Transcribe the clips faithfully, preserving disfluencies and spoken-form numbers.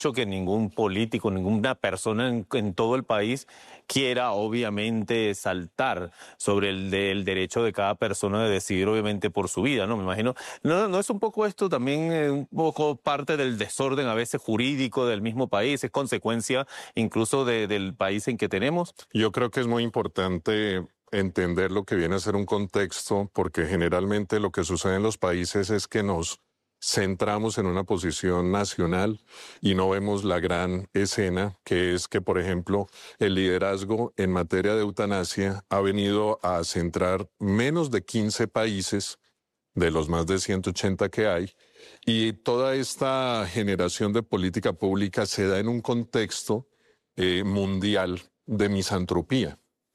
que ningún político, ninguna persona en, en todo el país quiera obviamente saltar sobre el, de, el derecho de cada persona de decidir obviamente por su vida, ¿no? Me imagino, ¿no, no es un poco esto también eh, un poco parte del desorden a veces jurídico del mismo país? ¿Es consecuencia incluso de, del país en que tenemos? Yo creo que es muy importante entender lo que viene a ser un contexto, porque generalmente lo que sucede en los países es que nos centramos en una posición nacional y no vemos la gran escena, que es que, por ejemplo, el liderazgo en materia de eutanasia ha venido a centrar menos de quince países de los más de ciento ochenta que hay, y toda esta generación de política pública se da en un contexto eh, mundial de misantropía,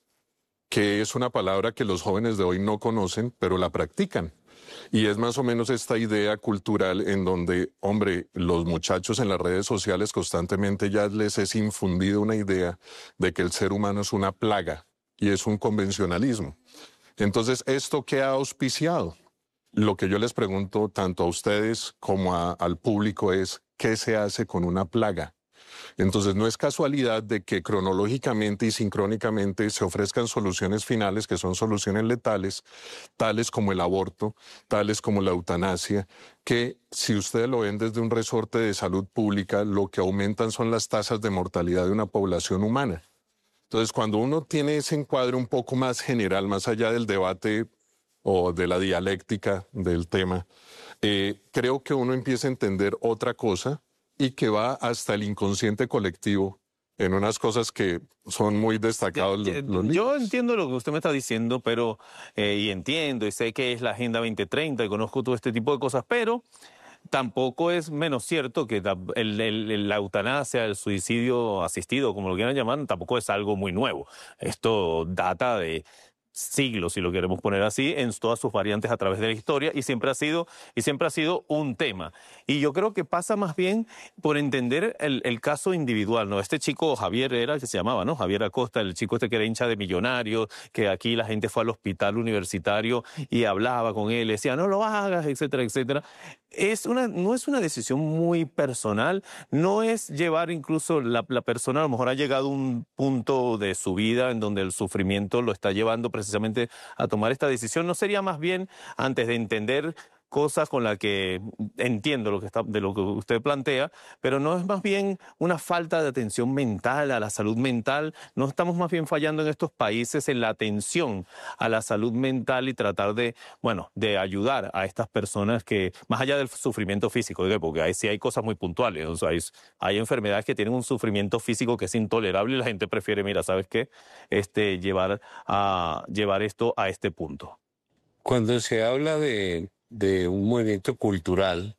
que es una palabra que los jóvenes de hoy no conocen, pero la practican. Y es más o menos esta idea cultural en donde, hombre, los muchachos en las redes sociales constantemente ya les es infundido una idea de que el ser humano es una plaga y es un convencionalismo. Entonces, ¿esto qué ha auspiciado? Lo que yo les pregunto tanto a ustedes como a, al público es, ¿qué se hace con una plaga? Entonces, no es casualidad de que cronológicamente y sincrónicamente se ofrezcan soluciones finales que son soluciones letales, tales como el aborto, tales como la eutanasia, que si ustedes lo ven desde un resorte de salud pública, lo que aumentan son las tasas de mortalidad de una población humana. Entonces, cuando uno tiene ese encuadre un poco más general, más allá del debate o de la dialéctica del tema, eh, creo que uno empieza a entender otra cosa y que va hasta el inconsciente colectivo en unas cosas que son muy destacados Ya, los, ya, los libros. Yo entiendo lo que usted me está diciendo, pero, eh, y entiendo, y sé que es la Agenda veinte treinta, y conozco todo este tipo de cosas, pero tampoco es menos cierto que la, el, el, la eutanasia, el suicidio asistido, como lo quieran llamar, tampoco es algo muy nuevo. Esto data de siglos, si lo queremos poner así, en todas sus variantes a través de la historia, y siempre ha sido, y siempre ha sido un tema. Y yo creo que pasa más bien por entender el, el caso individual, ¿no? Este chico Javier era el que se llamaba, ¿no? Javier Acosta, el chico este que era hincha de Millonarios, que aquí la gente fue al hospital universitario y hablaba con él, decía, no lo hagas, etcétera, etcétera. Es una, no es una decisión muy personal, no es llevar incluso la, la persona, a lo mejor ha llegado a un punto de su vida en donde el sufrimiento lo está llevando precisamente a tomar esta decisión. ¿No sería más bien, antes de entender cosas con las que entiendo lo que está, de lo que usted plantea, pero no es más bien una falta de atención mental a la salud mental? ¿No estamos más bien fallando en estos países en la atención a la salud mental y tratar de, bueno, de ayudar a estas personas que, más allá del sufrimiento físico, porque ahí sí hay cosas muy puntuales, o sea, hay, hay enfermedades que tienen un sufrimiento físico que es intolerable y la gente prefiere, mira, ¿sabes qué? Este, llevar, a, llevar esto a este punto. Cuando se habla de, de un movimiento cultural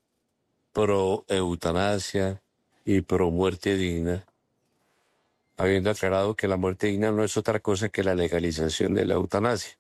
pro eutanasia y pro muerte digna, habiendo aclarado que la muerte digna no es otra cosa que la legalización de la eutanasia,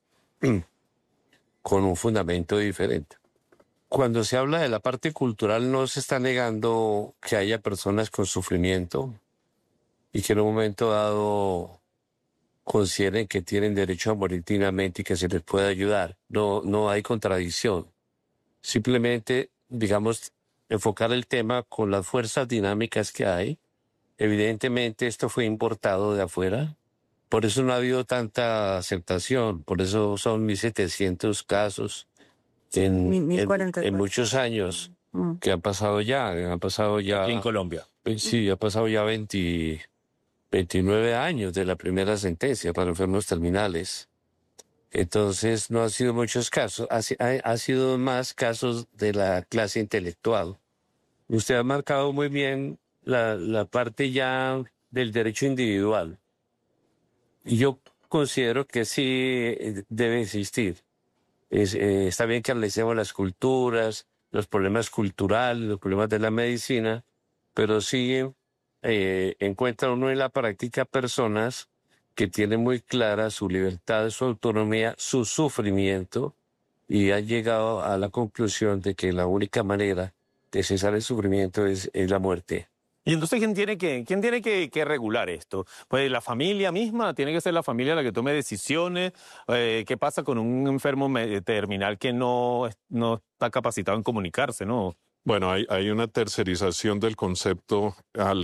con un fundamento diferente. Cuando se habla de la parte cultural, no se está negando que haya personas con sufrimiento y que en un momento dado consideren que tienen derecho a morir dignamente y que se les puede ayudar. No, no hay contradicción. Simplemente, digamos, enfocar el tema con las fuerzas dinámicas que hay. Evidentemente esto fue importado de afuera, por eso no ha habido tanta aceptación, por eso son mil setecientos casos en, en, en muchos años mm. que han pasado ya, han pasado ya... Aquí en Colombia. Sí, ha pasado ya veinte, veintinueve años de la primera sentencia para enfermos terminales. Entonces no han sido muchos casos, ha, ha, ha sido más casos de la clase intelectual. Usted ha marcado muy bien la, la parte ya del derecho individual. Y yo considero que sí debe existir. Es, eh, está bien que analicemos las culturas, los problemas culturales, los problemas de la medicina, pero sí eh, encuentra uno en la práctica personas que tienen muy clara su libertad, su autonomía, su sufrimiento, y han llegado a la conclusión de que la única manera de cesar el sufrimiento es, es la muerte. Y entonces, ¿quién tiene, que, quién tiene que, que regular esto? Pues la familia misma, tiene que ser la familia la que tome decisiones. Eh, ¿Qué pasa con un enfermo terminal que no, no está capacitado en comunicarse, no? Bueno, hay, hay una tercerización del concepto al